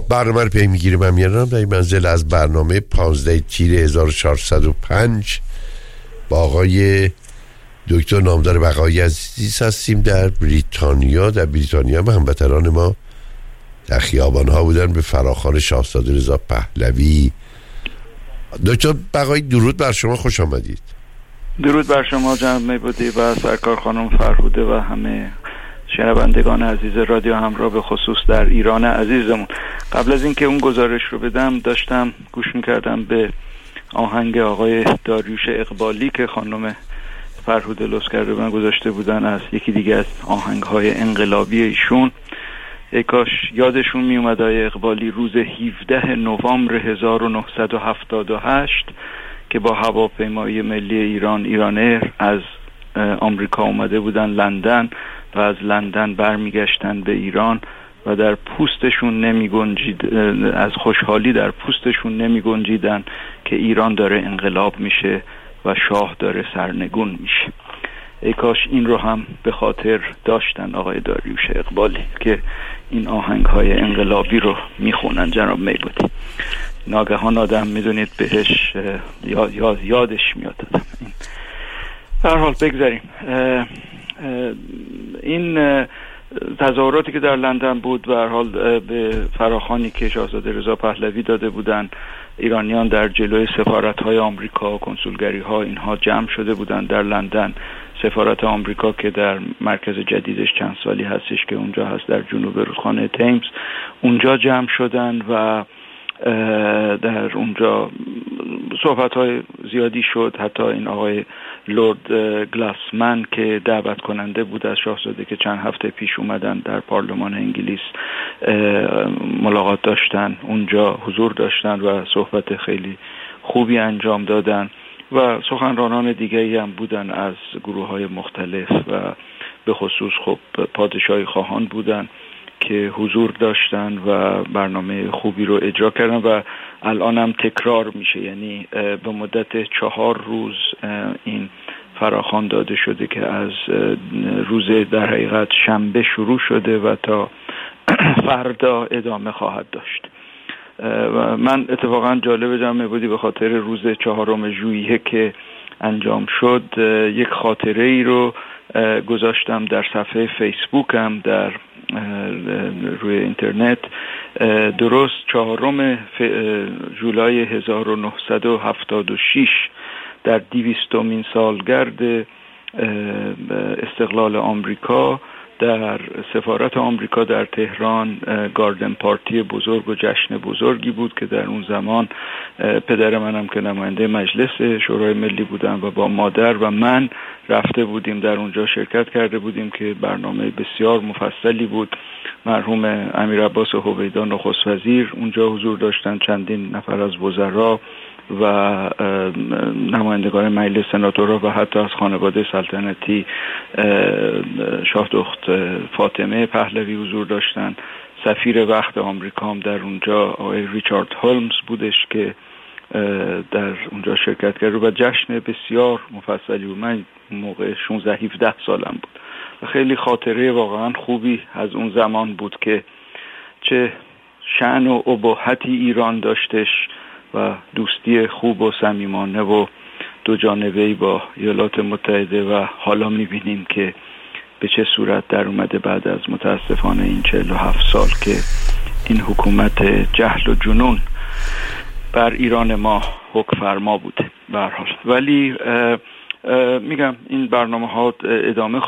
برنامه رو پی میگیریم. من میرم در این منزل از برنامه 15 تیر 1405 با آقای دکتر نامدار بقایی عزیز هستیم در بریتانیا. در بریتانیا به هموطنان ما در خیابان‌ها بودن به فراخوان شاهزاده رضا پهلوی. دکتر بقایی درود بر شما، خوش آمدید. درود بر شما جناب میبودی و سرکار خانم فرهوده و همه شنوندگان عزیز رادیو همراه، به خصوص در ایران عزیزمون. قبل از اینکه اون گزارش رو بدم داشتم گوش میکردم به آهنگ آقای داریوش اقبالی که خانم فرهوده لطف کرده من گذاشته بودن از یکی دیگه از آهنگ‌های انقلابی ایشون. ای کاش یادشون می اومد آقای اقبالی روز 17 نوامبر 1978 که با هواپیمای ملی ایران ایر از آمریکا اومده بودن لندن و از لندن برمیگشتن به ایران و در پوستشون نمی گنجید، از خوشحالی در پوستشون نمی گنجیدن که ایران داره انقلاب میشه و شاه داره سرنگون میشه. ای کاش این رو هم به خاطر داشتن آقای داریوش اقبالی که این آهنگ‌های انقلابی رو میخونن. جناب میبودی ناگهان آدم میدونید بهش یادش میاد آدم. به هر حال بگذاریم. این تظاهراتی که در لندن بود به هر حال به فراخوانی که شاهزاده رضا پهلوی داده بودن، ایرانیان در جلوی سفارت‌های آمریکا، کنسولگری‌ها، اینها جمع شده بودن در لندن. سفارت آمریکا که در مرکز جدیدش چند سالی هستش که اونجا هست در جنوب رودخانه تیمز، اونجا جمع شدن و در اونجا صحبت‌های زیادی شد. حتی این آقای لورد گلاسمن که دعوت کننده بود از شاهزاده که چند هفته پیش اومدن در پارلمان انگلیس ملاقات داشتن، اونجا حضور داشتن و صحبت خیلی خوبی انجام دادن و سخنرانان دیگری هم بودن از گروه‌های مختلف و به خصوص خب پادشاهی خواهان بودن که حضور داشتن و برنامه خوبی رو اجرا کردن و الان هم تکرار میشه. یعنی به مدت 4 روز این فراخوان داده شده که از روز در حقیقت شنبه شروع شده و تا فردا ادامه خواهد داشت. من اتفاقا جالب جمع بودی به خاطر روز 4 ژوئیه که انجام شد یک خاطره ای رو گذاشتم در صفحه فیسبوکم در روی اینترنت. درست 4 ژولای 1976 در 200مین سالگرد استقلال آمریکا در سفارت آمریکا در تهران گاردن پارتی بزرگ و جشن بزرگی بود که در اون زمان پدر منم که نماینده مجلس شورای ملی بودن و با مادر و من رفته بودیم در اونجا شرکت کرده بودیم که برنامه بسیار مفصلی بود. مرحوم امیر عباس هویدا نخست وزیر اونجا حضور داشتن، چندین نفر از وزرا و نمایندگان مجلس سناتورها و حتی از خانواده سلطنتی شاهدخت فاطمه پهلوی حضور داشتن. سفیر وقت آمریکا هم در اونجا آقای ریچارد هولمز بودش که در اونجا شرکت کرد و جشن بسیار مفصلی بود. من موقع 16-17 سالم بود و خیلی خاطره واقعا خوبی از اون زمان بود که چه شأن و ابهتی ایران داشتش و دوستی خوب و صمیمانه و دو جانبه‌ای با ایالات متحده و حالا می‌بینیم که به چه صورت در اومده بعد از متاسفانه این 47 سال که این حکومت جهل و جنون بر ایران ما حکم فرما بوده به هر حال. ولی میگم این برنامه‌ها ادامه